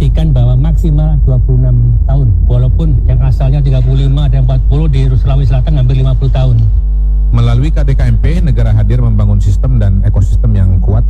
dipastikan bahwa maksimal 26 tahun. Walaupun yang asalnya 35 dan 40 di Sulawesi Selatan hampir 50 tahun. Melalui KDKMP, negara hadir membangun sistem dan ekosistem yang kuat